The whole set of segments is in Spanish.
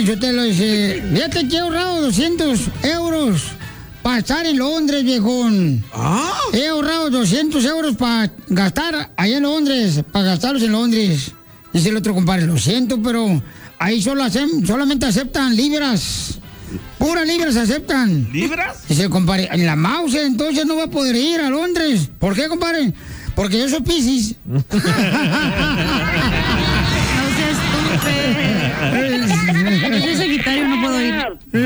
Sotelo, dice, fíjate que he ahorrado 200 euros para estar en Londres, viejón. ¿Ah? He ahorrado 200 euros para gastar allá en Londres, para gastarlos en Londres. Dice el otro compadre, lo siento, pero ahí solamente aceptan libras. Puras libras aceptan. ¿Libras? Dice el compadre, en la mouse entonces no va a poder ir a Londres. ¿Por qué, compadre? Porque yo soy Piscis. No seas estúpido. Yo soy Sagitario, no puedo ir.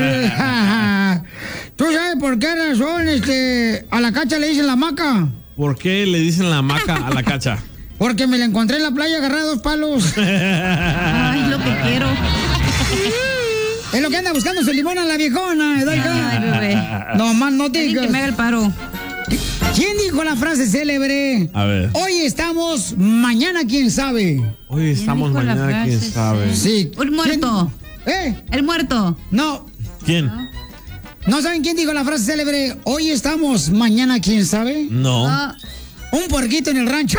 ¿Tú sabes por qué razón a la cacha le dicen la maca? ¿Por qué le dicen la maca a la cacha? Porque me la encontré en la playa agarrada a 2 palos. Ay, lo que quiero. Es lo que anda buscando su limón a la viejona. Ay, bebé. No más no Alguien digas. que me haga el paro. ¿Quién dijo la frase célebre? A ver. Hoy estamos, mañana quién sabe. Hoy estamos, dijo la mañana quién frase, sabe. Sí. El muerto. El muerto. No. ¿Quién? ¿No saben quién dijo la frase célebre? Hoy estamos, mañana quién sabe. No. Ah, Un puerquito en el rancho.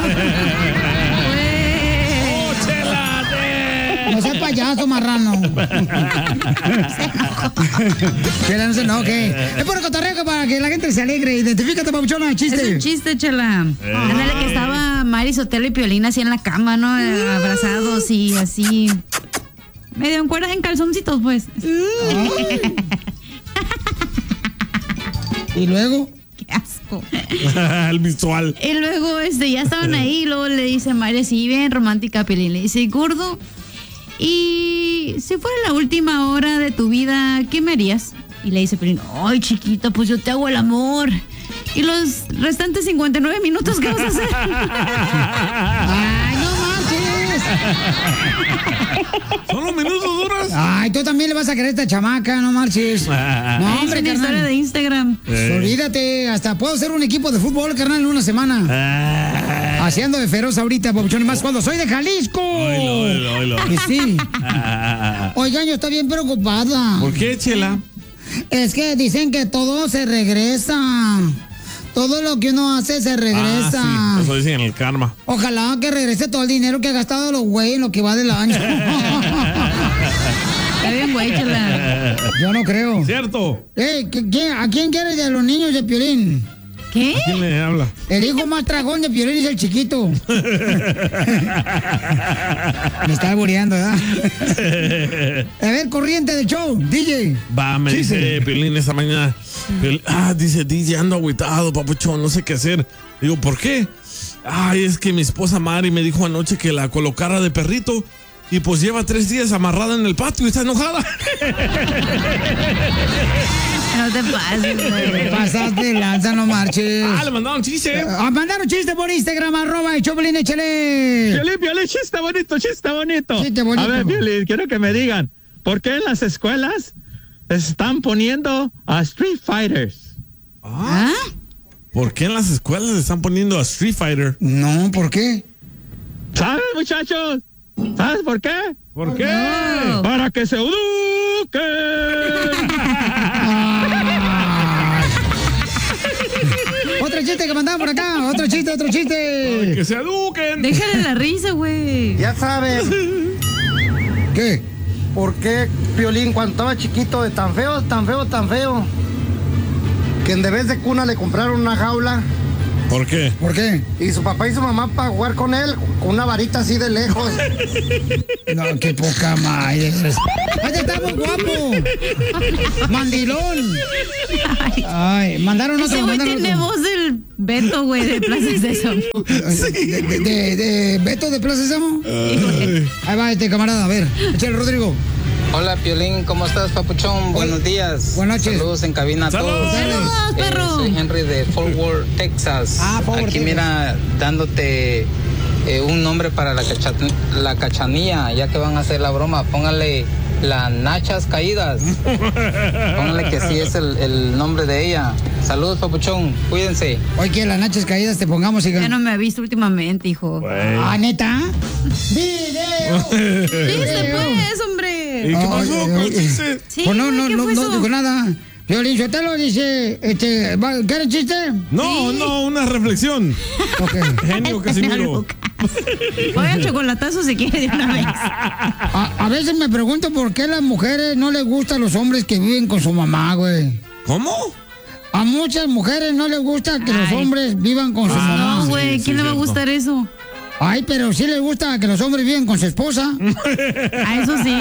No seas payaso, marrano. Chela, no se enoje. Es por cotorreo para que la gente se alegre. Identifícate, papuchona, chiste. es un chiste, Chela. Ándale, que estaba Mari Sotelo y Piolín así en la cama, ¿no? Abrazados y así. Medio en calzoncitos, pues. ¿Y luego? Qué asco. El visual. Y luego ya estaban ahí, y luego le dice Mari así, bien romántica a Piolín, le dice, gordo, y si fuera la última hora de tu vida, ¿qué me harías? Y le dice Piolín, ay, chiquita, pues yo te hago el amor. ¿Y los restantes 59 minutos qué vas a hacer? ¡Ay, no marches! ¿Solo minutos duros? Ay, tú también le vas a querer a esta chamaca, no marches. No, hombre, Es una historia carnal. de Instagram. Olvídate, hasta puedo ser un equipo de fútbol, carnal, en una semana. Haciendo de feroz ahorita, papuchón, y más cuando soy de Jalisco. Oilo. Y sí. Oigan, yo estoy bien preocupada. ¿Por qué, Chela? Es que dicen que todo se regresa. Todo lo que uno hace se regresa. Sí, eso dicen en el karma. Ojalá que regrese todo el dinero que ha gastado los güeyes en lo que va del año. Está bien, güey, Chela. Yo no creo. ¿Cierto? ¿A quién quieres de los niños de Piolín? ¿Qué? ¿Quién le habla? El hijo más tragón de Piolín es el chiquito. Me está albureando, ¿verdad? A ver, corriente del show, DJ. Va, me dice Piolín esta mañana. Dice DJ, ando agüitado, papuchón, no sé qué hacer. Digo, ¿por qué? Ay, es que mi esposa Mari me dijo anoche que la colocara de perrito y pues lleva 3 días amarrada en el patio y está enojada. No te pases, güey. Pasaste lanza, no marches. Le mandaron chiste. Mandaron chiste por Instagram, @el Choplin, échale. Piolín, chiste bonito. Chiste bonito. A ver, Piolín, quiero que me digan, ¿por qué en las escuelas están poniendo a Street Fighters? ¿Ah? ¿Por qué en las escuelas le están poniendo a Street Fighter? No, ¿por qué? ¿Saben, muchachos? ¿Sabes por qué? ¿Por qué? No. Para que se eduquen. Otro chiste que mandaban por acá. Otro chiste. ¡Que se eduquen! Déjale la risa, güey. Ya saben ¿Qué? por qué Piolín cuando estaba chiquito de tan feo, que en vez de cuna le compraron una jaula ¿Por qué? ¿Por qué? y su papá y su mamá para jugar con él con una varita así de lejos. No, qué poca madre. ¡Ahí estamos, guapo! ¡Mandilón! Ay, mandaron ese otro. güey tiene voz del Beto, güey, de Plaza Sésamo. ¿De Beto de Plaza Sésamo? Ahí va este camarada, a ver. Échale, Rodrigo. Hola, Piolín, ¿cómo estás, papuchón? Buenos días. Buenas noches. Saludos en cabina a todos. Saludos, perro. Soy Henry de Fort Worth, Texas. Fort Worth, Aquí, Texas. mira, dándote un nombre para la cachanilla, ya que van a hacer la broma. Póngale las nachas caídas. Póngale que sí es el nombre de ella. Saludos, papuchón. Cuídense. Hoy que las nachas caídas te pongamos, hija. Ya no me ha visto últimamente, hijo. ¿Neta? ¡Video! ¡Chiste, pues, hombre! ¿Y qué pasó con el chiste? Sí, Pues no ¿qué fue eso? dijo nada. Violín Sotelo dice, ¿quieres chiste? No, una reflexión. Ok. Genio Casimiro. Loca. Voy a chocolatazo si quiere de una vez. A veces me pregunto por qué a las mujeres no les gustan los hombres que viven con su mamá, güey. ¿Cómo? A muchas mujeres no les gusta que los hombres vivan con su mamá. No, güey, sí, ¿quién le va a cierto. gustar eso? Ay, pero sí les gusta que los hombres viven con su esposa. A eso sí.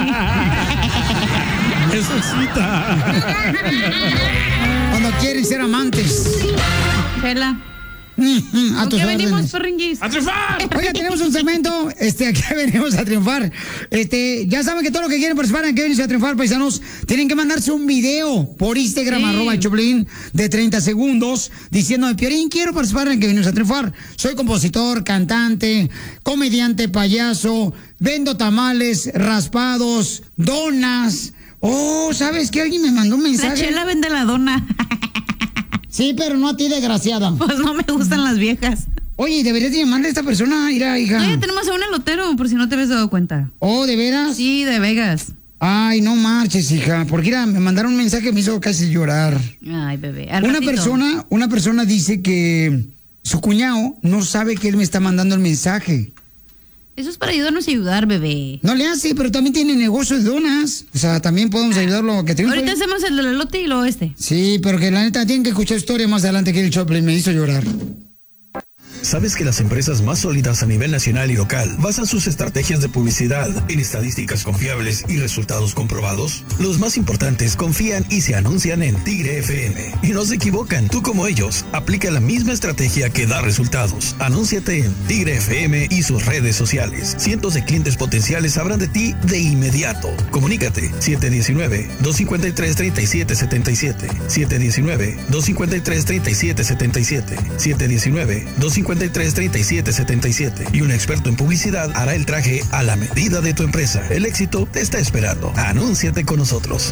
Eso cita. Cuando quieren ser amantes. Chela. A ¿Con tus qué venimos, órdenes. perringuis? ¡A triunfar! Oiga, tenemos un segmento, aquí venimos a triunfar. Ya saben que todo lo que quieren participar en que venimos a triunfar, paisanos, tienen que mandarse un video por Instagram, Sí. @Choplin, de 30 segundos, diciendo, Piolín, quiero participar en que venimos a triunfar. Soy compositor, cantante, comediante, payaso, vendo tamales, raspados, donas. Oh, ¿sabes qué? Alguien me mandó un La mensaje. Chela vende la dona. Sí, pero no a ti, desgraciada. Pues no me gustan las viejas. Oye, deberías de llamarle a esta persona, hija. No, ya tenemos a un elotero, por si no te habías dado cuenta. Oh, ¿de veras? Sí, de Vegas. Ay, no marches, hija, porque mira, me mandaron un mensaje que me hizo casi llorar. Ay, bebé. Al Una ratito. persona dice que su cuñado no sabe que él me está mandando el mensaje. Eso es para ayudarnos a ayudar, bebé. No le hace, pero también tiene negocio de donas. O sea, también podemos ayudarlo a que triunfe. Ahorita hacemos el del elote y luego este. Sí, pero que la neta tienen que escuchar historia más adelante que el Choplin me hizo llorar. ¿Sabes que las empresas más sólidas a nivel nacional y local basan sus estrategias de publicidad en estadísticas confiables y resultados comprobados? Los más importantes confían y se anuncian en Tigre FM. Y no se equivocan, tú como ellos, aplica la misma estrategia que da resultados. Anúnciate en Tigre FM y sus redes sociales. Cientos de clientes potenciales sabrán de ti de inmediato. Comunícate 719-253-3777. 719-253-3777. 719-253-3777 y un experto en publicidad hará el traje a la medida de tu empresa. El éxito te está esperando. Anúnciate con nosotros.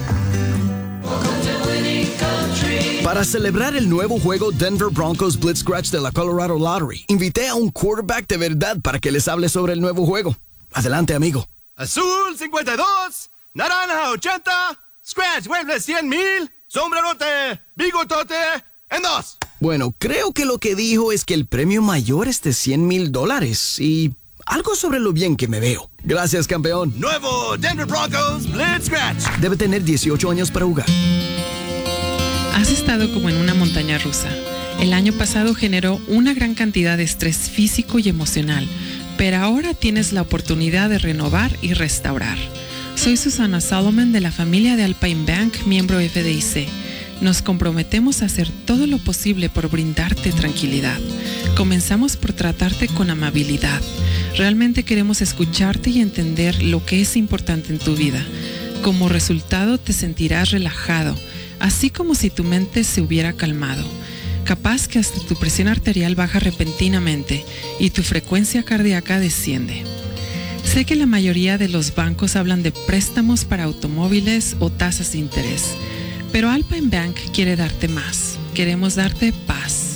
Para celebrar el nuevo juego Denver Broncos Blitz Scratch de la Colorado Lottery, invité a un quarterback de verdad para que les hable sobre el nuevo juego. Adelante, amigo. Azul 52, naranja 80, Scratch mueble 100,000, sombrerote, bigotote en 2. Bueno, creo que lo que dijo es que el premio mayor es de $100,000 y algo sobre lo bien que me veo. Gracias, campeón. Nuevo Denver Broncos Blitz Scratch. Debe tener 18 años para jugar. Has estado como en una montaña rusa. El año pasado generó una gran cantidad de estrés físico y emocional, pero ahora tienes la oportunidad de renovar y restaurar. Soy Susana Solomon de la familia de Alpine Bank, miembro FDIC. Nos comprometemos a hacer todo lo posible por brindarte tranquilidad. Comenzamos por tratarte con amabilidad. Realmente queremos escucharte y entender lo que es importante en tu vida. Como resultado te sentirás relajado, así como si tu mente se hubiera calmado. Capaz que hasta tu presión arterial baja repentinamente y tu frecuencia cardíaca desciende. Sé que la mayoría de los bancos hablan de préstamos para automóviles o tasas de interés, pero Alpine Bank quiere darte más. Queremos darte paz.